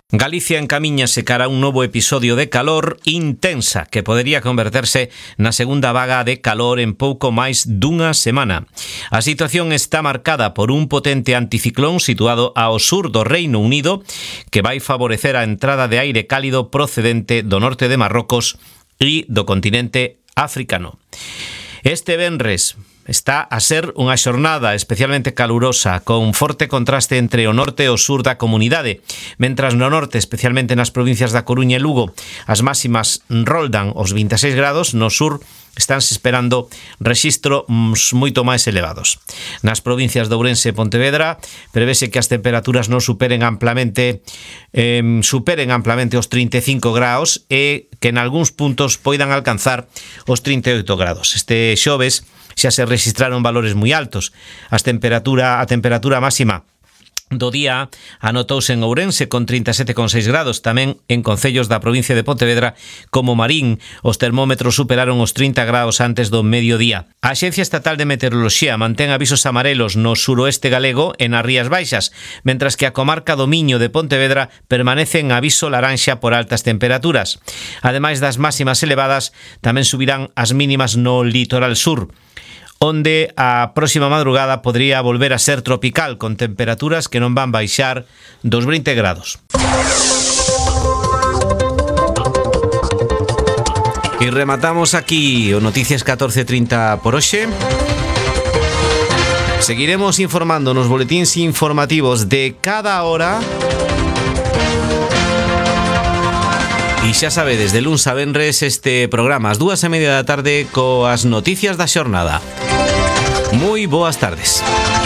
Galicia encamíñase cara a un novo episodio de calor intensa que podería converterse na segunda vaga de calor en pouco máis dunha semana. A situación está marcada por un potente anticiclón situado ao sur do Reino Unido que vai favorecer a entrada de aire cálido procedente do norte de Marrocos e do continente africano. Este venres está a ser unha xornada especialmente calurosa, con forte contraste entre o norte e o sur da comunidade. Mentras no norte, especialmente nas provincias da Coruña e Lugo, as máximas roldan os 26 grados, no sur estánse esperando rexistros moito máis elevados. Nas provincias de Ourense e Pontevedra prevese que as temperaturas non superen amplamente os 35 graus e que en algúns puntos poidan alcanzar os 38 graus. Este xoves xa se registraron valores moi altos. A temperatura máxima do día anotouse en Ourense con 37,6 grados, tamén en concellos da provincia de Pontevedra como Marín. Os termómetros superaron os 30 grados antes do mediodía. A Axencia Estatal de Meteoroloxía mantén avisos amarelos no suroeste galego e nas Rías Baixas, mentras que a comarca do Miño de Pontevedra permanece en aviso laranxa por altas temperaturas. Ademais das máximas elevadas, tamén subirán as mínimas no litoral sur, onde a próxima madrugada podría volver a ser tropical, con temperaturas que non van baixar dos 20 grados. E rematamos aquí o Noticias 14:30 por hoxe. Seguiremos informando nos boletíns informativos de cada hora. E xa sabedes, de luns a venres este programa ás 2:30 da tarde coas noticias da xornada. Moi boas tardes.